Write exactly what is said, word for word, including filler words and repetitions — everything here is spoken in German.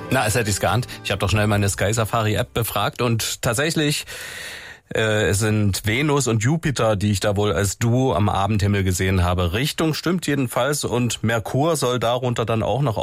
Na, als hätte ich's geahnt. Ich habe doch schnell meine Sky Safari App befragt und tatsächlich äh, es sind Venus und Jupiter, die ich da wohl als Duo am Abendhimmel gesehen habe. Richtung stimmt jedenfalls und Merkur soll darunter dann auch noch